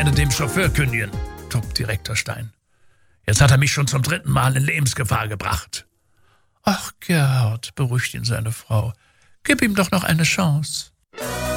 werde dem Chauffeur kündigen, tobt Direktor Stein. Jetzt hat er mich schon zum 3. Mal in Lebensgefahr gebracht. Ach, Gerhard, beruhigt ihn seine Frau, gib ihm doch noch eine Chance.